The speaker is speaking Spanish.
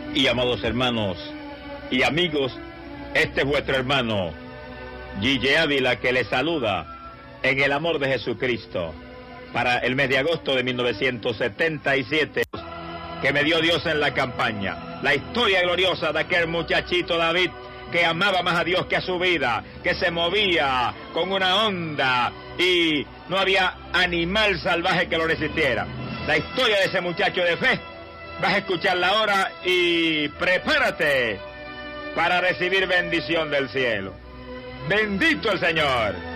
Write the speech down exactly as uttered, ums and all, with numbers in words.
Y amados hermanos y amigos, este es vuestro hermano Gille Ávila, que les saluda en el amor de Jesucristo para el mes de agosto de mil novecientos setenta y siete, que me dio Dios en la campaña. La historia gloriosa de aquel muchachito David que amaba más a Dios que a su vida, que se movía con una onda y no había animal salvaje que lo resistiera. La historia de ese muchacho de fe, vas a escucharla ahora y prepárate para recibir bendición del cielo. ¡Bendito el Señor!